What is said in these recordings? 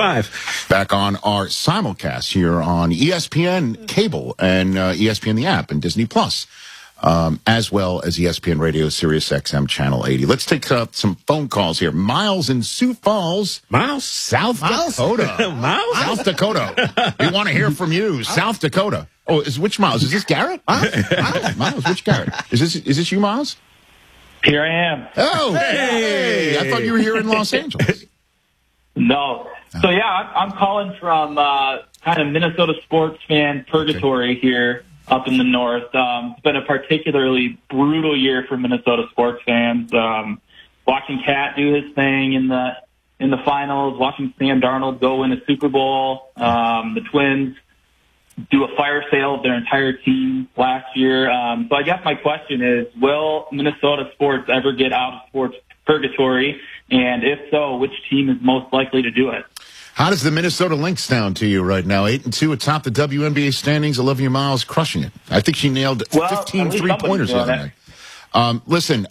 5. Back on our simulcast here on ESPN Cable and ESPN the app and Disney Plus, as well as ESPN Radio, Sirius XM Channel 80. Let's take some phone calls here. Miles in Sioux Falls. Miles? South Dakota. Miles? South Dakota. We want to hear from you. South Dakota. Oh, which Miles? Is this Garrett? Miles, which Garrett? Is this you, Miles? Here I am. Oh, hey! I thought you were here in Los Angeles. No. So, yeah, I'm calling from kind of Minnesota sports fan purgatory here up in the north. It's been a particularly brutal year for Minnesota sports fans. Watching Cat do his thing in the finals, watching Sam Darnold go win a Super Bowl, the Twins do a fire sale of their entire team last year. So I guess my question is, will Minnesota sports ever get out of sports purgatory? And if so, which team is most likely to do it? How does the Minnesota Lynx sound to you right now? 8-2 atop the WNBA standings. Olivia Miles crushing it. I think she nailed 15 three-pointers the other night. Listen,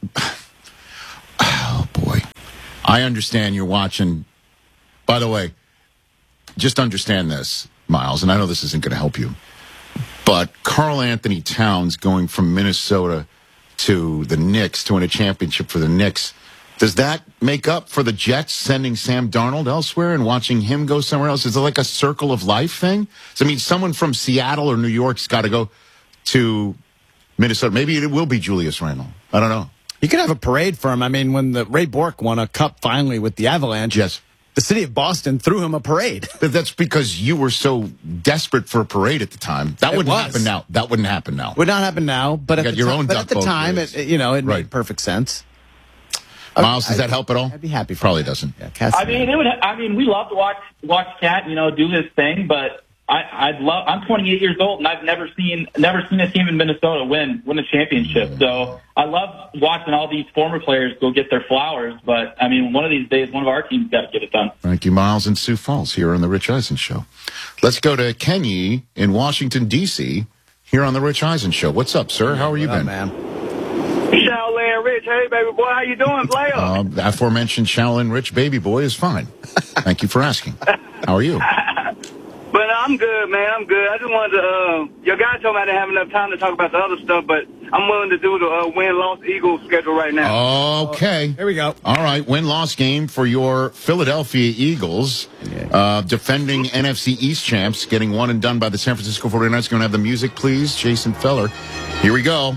oh boy, I understand you're watching. By the way, just understand this, Miles, and I know this isn't going to help you, but Karl Anthony Towns going from Minnesota to the Knicks to win a championship for the Knicks, does that make up for the Jets sending Sam Darnold elsewhere and watching him go somewhere else? Is it like a circle of life thing? So, I mean, someone from Seattle or New York's got to go to Minnesota. Maybe it will be Julius Randle. I don't know. You could have a parade for him. I mean, when Ray Bork won a cup finally with the Avalanche, yes, the city of Boston threw him a parade. But that's because you were so desperate for a parade at the time. That wouldn't happen now. That wouldn't happen now. Would not happen now. But at the time, it made perfect sense. Miles, does that help at all? I'd be happy. Probably doesn't. Yeah, I mean, we love to watch Cat, do his thing, but I'm 28 years old and I've never seen a team in Minnesota win a championship. So I love watching all these former players go get their flowers. But I mean, one of these days, one of our teams got to get it done. Thank you, Miles in Sioux Falls here on the Rich Eisen Show. Let's go to Kenny in Washington D.C. here on the Rich Eisen Show. What's up, sir? How are you been, man? Shaolin Rich, hey baby boy, how you doing, player? Aforementioned Shaolin Rich baby boy is fine. Thank you for asking. How are you? But I'm good, man. I'm good. I just wanted to, your guy told me I didn't have enough time to talk about the other stuff, but I'm willing to do the win-loss Eagles schedule right now. Okay. Here we go. All right, win-loss game for your Philadelphia Eagles, defending NFC East champs, getting one and done by the San Francisco 49ers. Going to have the music, please, Jason Feller. Here we go.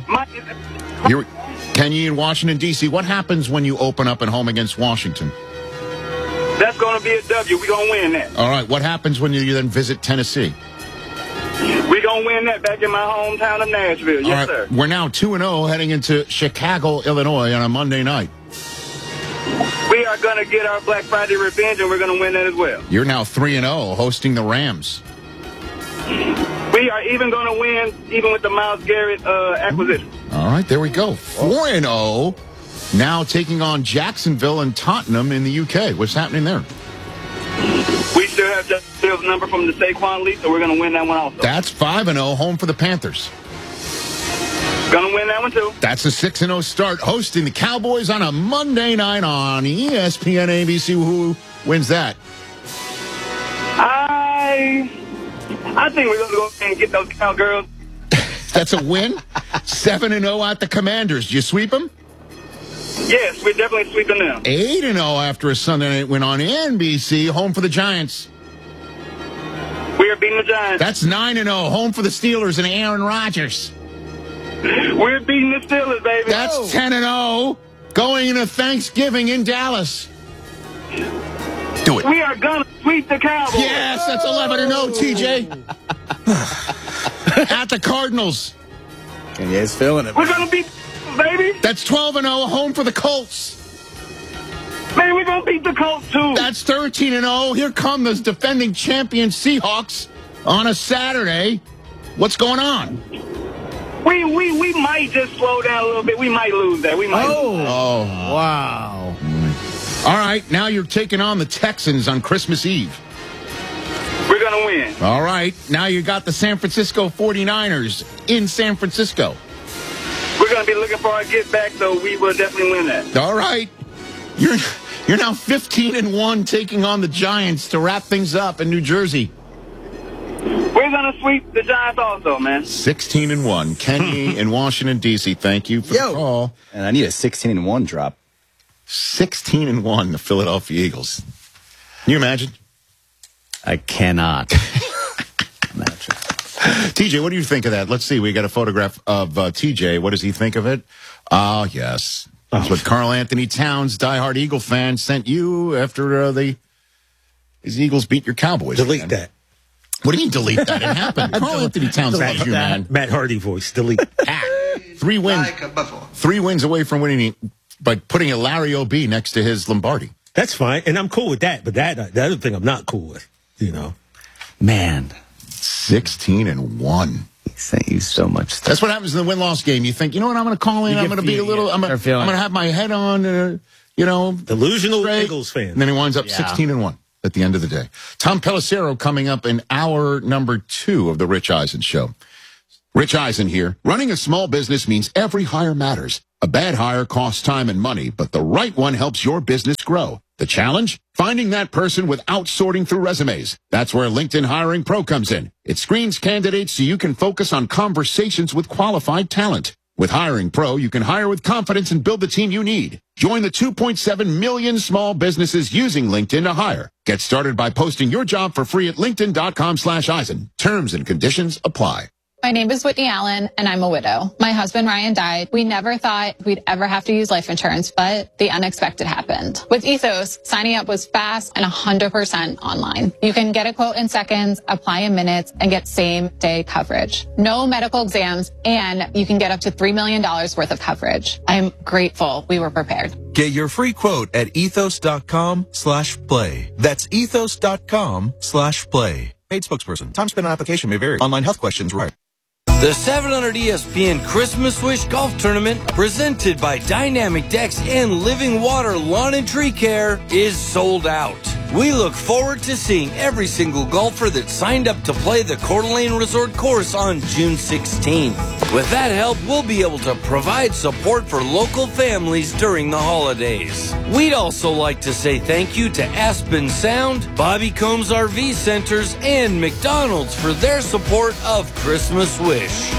Kenny in Washington, D.C., what happens when you open up at home against Washington? That's going to be a W. We're going to win that. All right. What happens when you then visit Tennessee? We're going to win that back in my hometown of Nashville. Yes, sir. We're now 2-0 heading into Chicago, Illinois on a Monday night. We are going to get our Black Friday revenge, and we're going to win that as well. You're now 3-0 hosting the Rams. We are even going to win, even with the Myles Garrett acquisition. All right. There we go. 4-0. Now taking on Jacksonville and Tottenham in the UK. What's happening there? We still have Justin Fields' number from the Saquon League, so we're going to win that one also. That's 5-0, home for the Panthers. Going to win that one too. That's a 6-0 start, hosting the Cowboys on a Monday night on ESPN ABC. Who wins that? I think we're going to go and get those Cowgirls. That's a win. 7-0 at the Commanders. Did you sweep them? Yes, we're definitely sweeping them. 8-0 after a Sunday night win on NBC, home for the Giants. We are beating the Giants. That's 9-0, home for the Steelers and Aaron Rodgers. We're beating the Steelers, baby. That's 10-0, going into Thanksgiving in Dallas. Do it. We are going to sweep the Cowboys. Yes, that's 11-0, TJ. At the Cardinals. And he's feeling it. We're going to beat baby. That's 12-0, home for the Colts. Man, we're going to beat the Colts, too. That's 13-0. Here come the defending champion Seahawks on a Saturday. What's going on? We might just slow down a little bit. We might lose that. We might lose that. Oh, wow. All right, now you're taking on the Texans on Christmas Eve. We're going to win. All right, now you got the San Francisco 49ers in San Francisco. We're going to be looking for our get back, so we will definitely win that. All right. You're now 15-1, taking on the Giants to wrap things up in New Jersey. We're going to sweep the Giants also, man. 16-1. Kenny in Washington, D.C., thank you for the call. And I need a 16-1 drop. 16-1, the Philadelphia Eagles. Can you imagine? I cannot. Imagine. TJ, what do you think of that? Let's see. We got a photograph of TJ. What does he think of it? Oh, yes. That's what Carl Anthony Towns, diehard Eagle fan, sent you after his Eagles beat your Cowboys. Delete that. What do you mean delete that? It happened. Carl Anthony Towns loves you, man. Matt Hardy voice. Delete. 3 wins. Like a buffalo. 3 wins away from winning by putting a Larry O.B. next to his Lombardi. That's fine, and I'm cool with that. But the other thing I'm not cool with, you know. Man. 16-1. He sent you so much stuff. That's what happens in the win-loss game. You think, you know what, I'm going to call in. I'm going to be a little, I'm going to have my head on, Delusional straight. Eagles fan. And then he winds up 16-1 at the end of the day. Tom Pelissero coming up in hour number 2 of the Rich Eisen Show. Rich Eisen here. Running a small business means every hire matters. A bad hire costs time and money, but the right one helps your business grow. The challenge? Finding that person without sorting through resumes. That's where LinkedIn Hiring Pro comes in. It screens candidates so you can focus on conversations with qualified talent. With Hiring Pro, you can hire with confidence and build the team you need. Join the 2.7 million small businesses using LinkedIn to hire. Get started by posting your job for free at linkedin.com/Eisen. Terms and conditions apply. My name is Whitney Allen, and I'm a widow. My husband, Ryan, died. We never thought we'd ever have to use life insurance, but the unexpected happened. With Ethos, signing up was fast and 100% online. You can get a quote in seconds, apply in minutes, and get same-day coverage. No medical exams, and you can get up to $3 million worth of coverage. I'm grateful we were prepared. Get your free quote at ethos.com/play. That's ethos.com/play. Paid spokesperson. Time spent on application may vary. Online health questions required. The 700 ESPN Christmas Wish Golf Tournament, presented by Dynamic Decks and Living Water Lawn and Tree Care, is sold out. We look forward to seeing every single golfer that signed up to play the Coeur d'Alene Resort course on June 16th. With that help, we'll be able to provide support for local families during the holidays. We'd also like to say thank you to Aspen Sound, Bobby Combs RV Centers, and McDonald's for their support of Christmas Wish.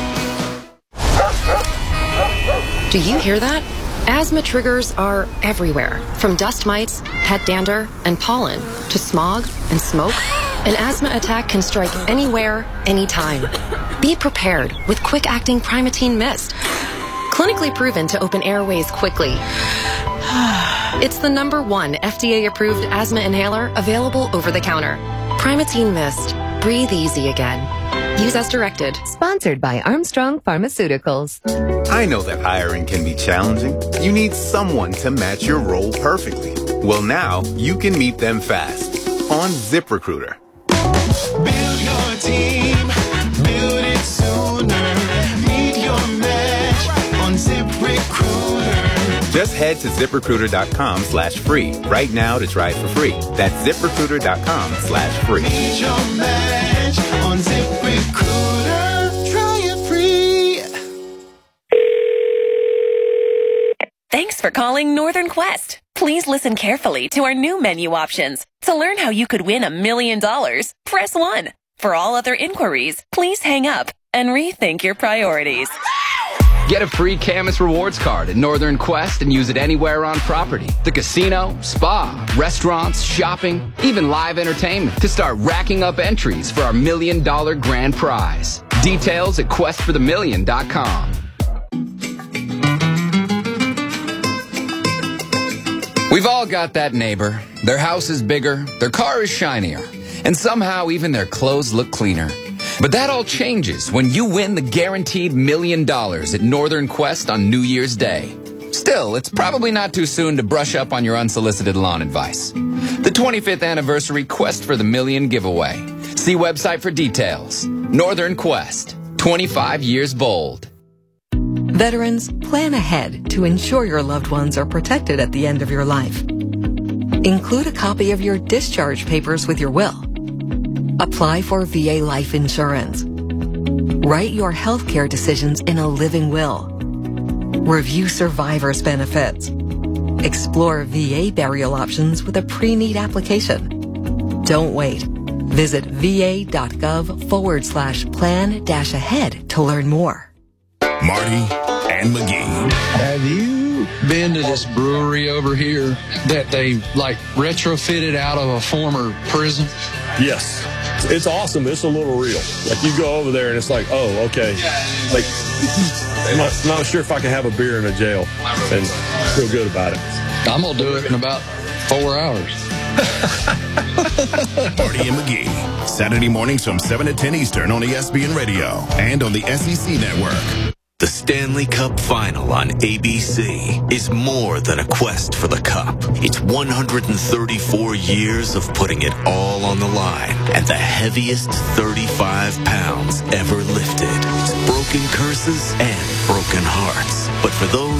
Do you hear that? Asthma triggers are everywhere, from dust mites, pet dander, and pollen, to smog and smoke. An asthma attack can strike anywhere, anytime. Be prepared with quick-acting Primatene Mist. Clinically proven to open airways quickly. It's the #1 FDA-approved asthma inhaler available over the counter. Primatene Mist. Breathe easy again. Use as directed. Sponsored by Armstrong Pharmaceuticals. I know that hiring can be challenging. You need someone to match your role perfectly. Well, now you can meet them fast on ZipRecruiter. Build your team. Build it sooner. Meet your match on ZipRecruiter. Just head to ZipRecruiter.com/free right now to try it for free. That's ZipRecruiter.com/free. Meet your match on ZipRecruiter. Try it free. Thanks for calling Northern Quest. Please listen carefully to our new menu options. To learn how you could win $1 million, press 1. For all other inquiries, please hang up and rethink your priorities. Get a free Camus Rewards card at Northern Quest and use it anywhere on property. The casino, spa, restaurants, shopping, even live entertainment to start racking up entries for our $1 million grand prize. Details at questforthemillion.com. We've all got that neighbor. Their house is bigger, their car is shinier, and somehow even their clothes look cleaner. But that all changes when you win the guaranteed $1 million at Northern Quest on New Year's Day. Still, it's probably not too soon to brush up on your unsolicited lawn advice. The 25th anniversary Quest for the Million giveaway. See website for details. Northern Quest, 25 years bold. Veterans, plan ahead to ensure your loved ones are protected at the end of your life. Include a copy of your discharge papers with your will. Apply for VA life insurance. Write your healthcare decisions in a living will. Review survivor's benefits. Explore VA burial options with a pre-need application. Don't wait. Visit va.gov/plan-ahead to learn more. Marty and McGee. Have you been to this brewery over here that they retrofitted out of a former prison? Yes. It's awesome. It's a little real. Like you go over there and it's like, oh, okay. Like, I'm not sure if I can have a beer in a jail and feel good about it. I'm going to do it in about 4 hours. Marty and McGee. Saturday mornings from 7 to 10 Eastern on ESPN Radio and on the SEC Network. The Stanley Cup Final on ABC is more than a quest for the cup. It's 134 years of putting it all on the line and the heaviest 35 pounds ever lifted. It's broken curses and broken hearts. But for those